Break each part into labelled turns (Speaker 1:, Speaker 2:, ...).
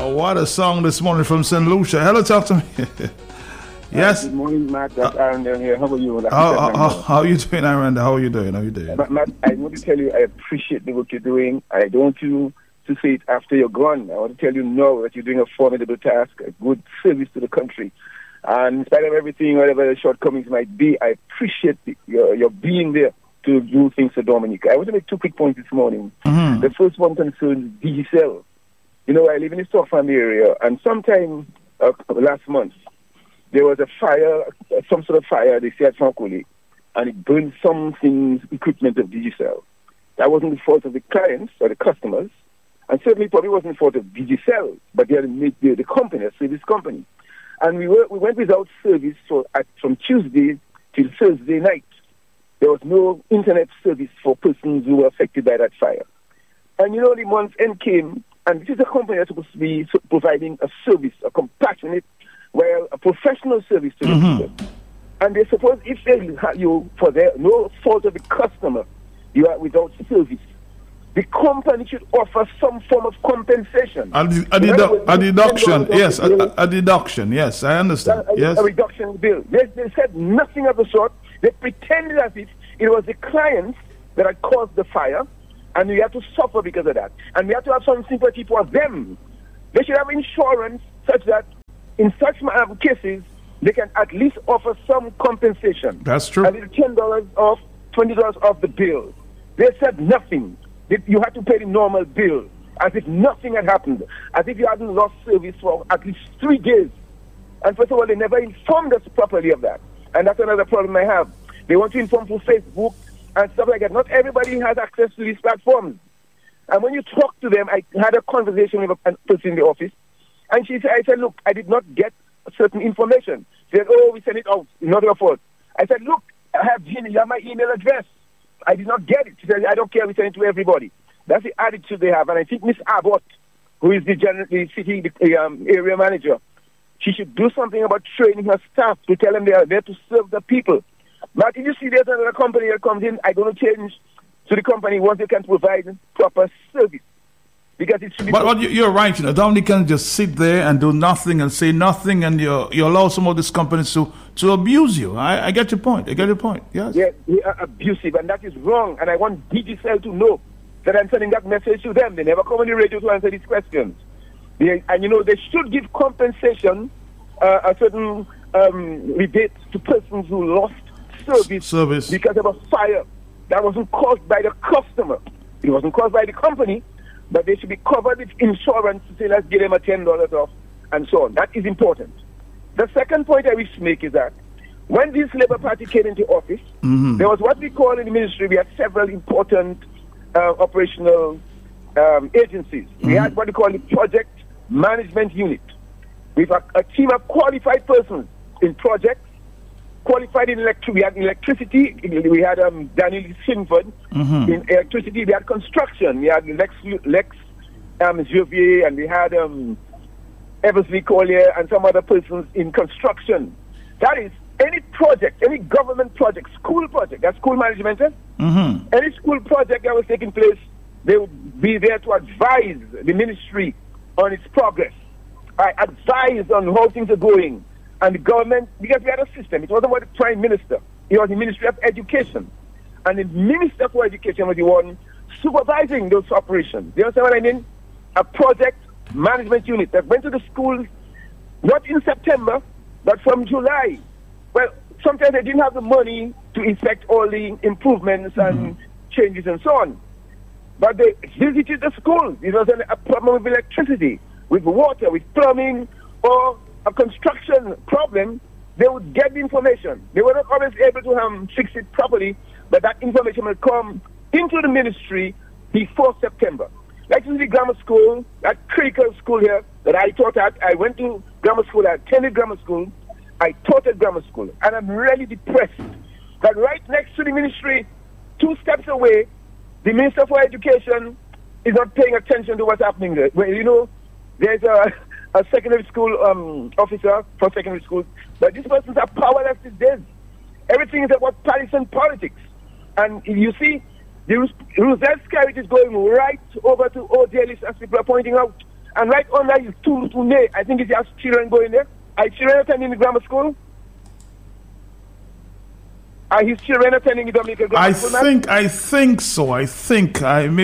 Speaker 1: What a song this morning from St. Lucia. Hello, talk to me. Yes.
Speaker 2: Good morning, Matt. That's Aaron down here. How are you?
Speaker 1: How are you doing, Aaron? How are you doing?
Speaker 2: But Matt, I want to tell you, I appreciate the work you're doing. I don't want you to say it after you're gone. I want to tell you now that you're doing a formidable task, a good service to the country. And in spite of everything, whatever the shortcomings might be, I appreciate your being there to do things for Dominic. I want to make 2 quick points this morning.
Speaker 1: Mm-hmm.
Speaker 2: The first one concerns Digicel. You know, I live in the Stock Farm area, and sometime last month, there was a fire, some sort of fire, they said, at Fankole, and it burned some things, equipment of Digicel. That wasn't the fault of the clients or the customers, and certainly probably wasn't the fault of Digicel, but they had made the company, a service company. And we went without service from Tuesday till Thursday night. There was no internet service for persons who were affected by that fire. And you know, the month's end came, and this is a company that's supposed to be providing a service, a compassionate, well, a professional service to the people. And they suppose if they have you, for no fault of the customer, you are without service, the company should offer some form of compensation.
Speaker 1: A deduction, yes, a deduction, yes, I understand. Yes.
Speaker 2: A reduction bill. They said nothing of the sort. They pretended as if it was the clients that had caused the fire, and we have to suffer because of that. And we have to have some sympathy for them. They should have insurance such that in such cases, they can at least offer some compensation.
Speaker 1: That's true.
Speaker 2: A little $10 off, $20 off the bill. They said nothing. You had to pay the normal bill, as if nothing had happened, as if you hadn't lost service for at least 3 days. And first of all, they never informed us properly of that. And that's another problem I have. They want to inform through Facebook and stuff like that. Not everybody has access to these platforms. And when you talk to them, I had a conversation with a person in the office, and I said, look, I did not get certain information. She said, oh, we sent it out, not your fault. I said, look, I have my email address. I did not get it. She said, I don't care, we send it to everybody. That's the attitude they have. And I think Miss Abbott, who is the city area manager, she should do something about training her staff to tell them they are there to serve the people. But if you see there's another company that comes in, I'm going to change to the company once they can provide proper service. Because it should be.
Speaker 1: But you're right, you know, Dominic can just sit there and do nothing and say nothing, and you allow some of these companies to abuse you. I get your point. Yes.
Speaker 2: Yeah, they are abusive, and that is wrong. And I want Digicel to know that I'm sending that message to them. They never come on the radio to answer these questions. And you know, they should give compensation, a certain rebate to persons who lost service because of a fire that wasn't caused by the customer. It wasn't caused by the company. But they should be covered with insurance to say, let's give them a $10 off, and so on. That is important. The second point I wish to make is that when this Labour Party came into office, there was what we call in the ministry, we had several important operational agencies. We had what we call the Project Management Unit. We've a team of qualified persons in projects, qualified in electricity. We had electricity. We had Daniel Sinford in electricity. We had construction. We had Lex Javier, and we had Eversley Collier and some other persons in construction. That is, any project, any government project, school project, that's school management. Any school project that was taking place, they would be there to advise the ministry on its progress. Advise on how things are going. And the government, because we had a system, it wasn't about the Prime Minister, it was the Ministry of Education. And the Minister for Education was the one supervising those operations. Do you understand what I mean? A project management unit that went to the schools, not in September, but from July. Well, sometimes they didn't have the money to effect all the improvements and changes and so on. But they visited the schools. It was a problem with electricity, with water, with plumbing, or a construction problem. They would get the information. They were not always able to fix it properly, but that information will come into the ministry before September. Like in the grammar school, that critical school here that I taught at, I went to grammar school, I attended grammar school, I taught at grammar school, and I'm really depressed that right next to the ministry, 2 steps away, the Minister for Education is not paying attention to what's happening there. Well, you know, there's a secondary school officer for secondary school, but these persons are powerless these days. Everything is about partisan politics. And you see, the Roselle Scarrett is going right over to Odalis, as people are pointing out. And right under is Tune. I think it has children going there. Are children attending the grammar school? Are his children attending the Dominican grammar school?
Speaker 1: I think so. I think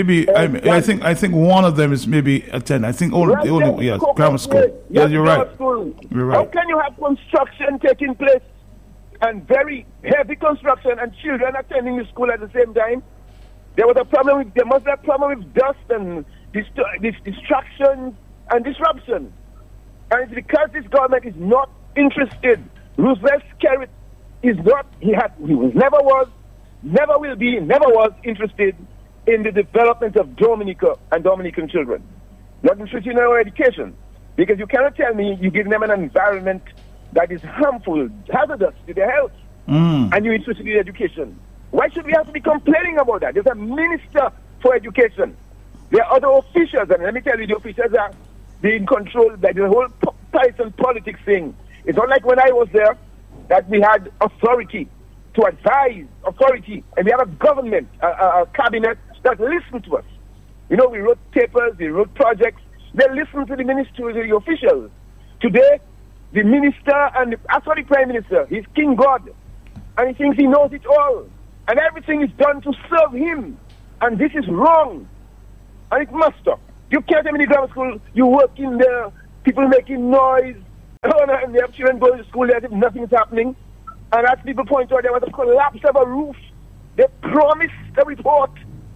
Speaker 1: one of them is maybe attend. I think only grammar school. Yeah, you're right. You're right.
Speaker 2: How can you have construction taking place and very heavy construction and children attending the school at the same time? There must be a problem with dust and distractions and disruption. And it's because this government is not interested. Roosevelt Skerrit is not, he never will be, never was interested in the development of Dominica and Dominican children. Not interested in our education. Because you cannot tell me you give them an environment that is harmful, hazardous to their health, and you're interested in education. Why should we have to be complaining about that? There's a minister for education. There are other officials, and let me tell you, the officials are being controlled by the whole partisan politics thing. It's not like when I was there that we had authority to advise, and we have a government, a cabinet that listened to us. You know, we wrote papers, we wrote projects. They listened to the ministry, the officials. Today, the minister and the prime minister, he's King God, and he thinks he knows it all. And everything is done to serve him. And this is wrong. And it must stop. You can't have any grammar school, you work in there, people making noise, and they have children going to school there as if nothing's happening. And as people point out, there was a collapse of a roof. They promised the report.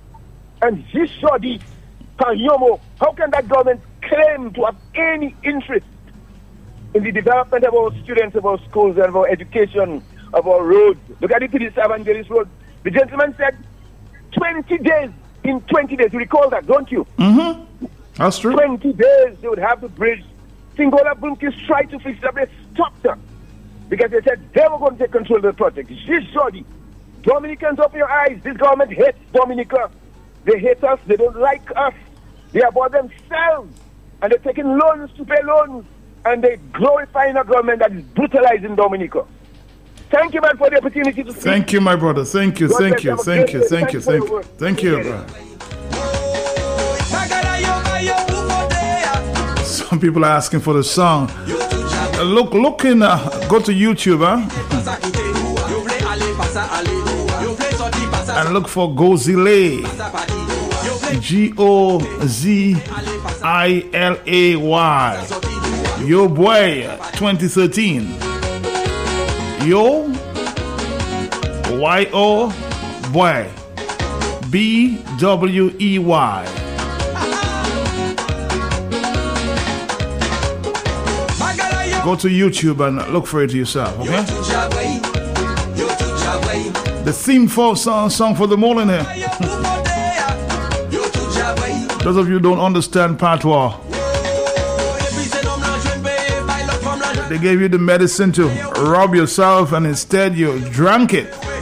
Speaker 2: And Jishodi, Kanyomo, how can that government claim to have any interest in the development of our students, of our schools, and of our education, of our roads? Look at the Pidis Evangelist Road. The gentleman said 20 days. In 20 days, you recall that, don't you?
Speaker 1: Mm-hmm. That's true. 20
Speaker 2: days, they would have the bridge. Singola Bunkis tried to fix it, but they stopped them. Because they said they were going to take control of the project. Jishodi, Dominicans, open your eyes. This government hates Dominica. They hate us. They don't like us. They are about themselves. And they're taking loans to pay loans. And they're glorifying a government that is brutalizing Dominica. Thank you, man, for the opportunity to speak.
Speaker 1: Thank you, my brother. Thank you, thank you. Thank you, bro. Some people are asking for the song. Look in, go to YouTube, and look for Gozilay. Gozilay. Yo Boy 2013. Yo Y-O Boy B-W-E-Y. Go to YouTube and look for it yourself, okay? The theme for song for the morning here. Those of you who don't understand patois, they gave you the medicine to rub yourself and instead you drank it.